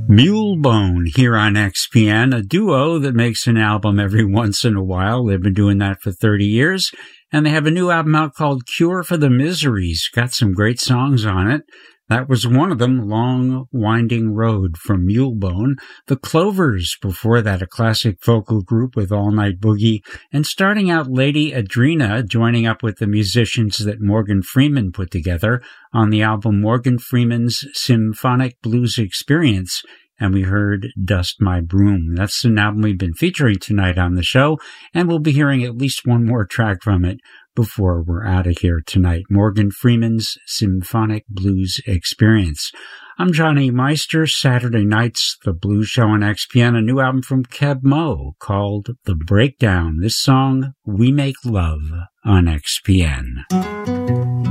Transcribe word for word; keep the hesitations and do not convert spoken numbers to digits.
Mulebone here on X P N, a duo that makes an album every once in a while. They've been doing that for thirty years, and they have a new album out called Cure for the Miseries. Got some great songs on it. That was one of them, Long Winding Road from Mulebone. The Clovers, before that, a classic vocal group with All Night Boogie. And starting out, Lady Adrena, joining up with the musicians that Morgan Freeman put together on the album Morgan Freeman's Symphonic Blues Experience. And we heard Dust My Broom. That's an album we've been featuring tonight on the show, and we'll be hearing at least one more track from it before we're out of here tonight. Morgan Freeman's Symphonic Blues Experience. I'm Johnny Meister. Saturday nights, The Blues Show on X P N, a new album from Keb Mo called The Breakdown. This song, We Make Love on X P N.